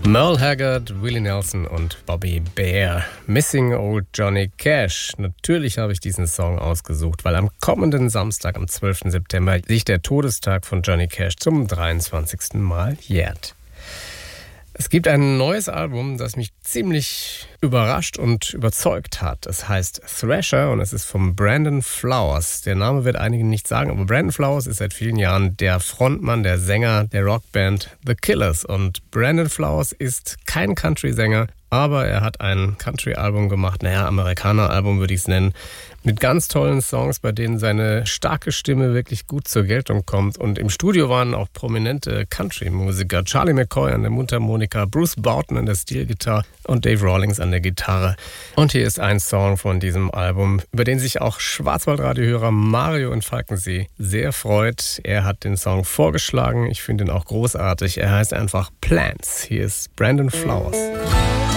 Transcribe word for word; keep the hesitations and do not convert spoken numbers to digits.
Merle Haggard, Willie Nelson und Bobby Bare. Missing Old Johnny Cash. Natürlich habe ich diesen Song ausgesucht, weil am kommenden Samstag, am zwölften September, sich der Todestag von Johnny Cash zum dreiundzwanzigsten Mal jährt. Es gibt ein neues Album, das mich ziemlich überrascht und überzeugt hat. Es heißt Thrasher und es ist von Brandon Flowers. Der Name wird einigen nicht sagen, aber Brandon Flowers ist seit vielen Jahren der Frontmann, der Sänger der Rockband The Killers. Und Brandon Flowers ist kein Country-Sänger, aber er hat ein Country-Album gemacht, naja, Amerikaner-Album würde ich es nennen, mit ganz tollen Songs, bei denen seine starke Stimme wirklich gut zur Geltung kommt. Und im Studio waren auch prominente Country-Musiker. Charlie McCoy an der Mundharmonika, Bruce Broughton an der Steelgitarre und Dave Rawlings an der Gitarre. Und hier ist ein Song von diesem Album, über den sich auch Schwarzwaldradiohörer Mario in Falkensee sehr freut. Er hat den Song vorgeschlagen. Ich finde ihn auch großartig. Er heißt einfach Plants. Hier ist Brandon Flowers.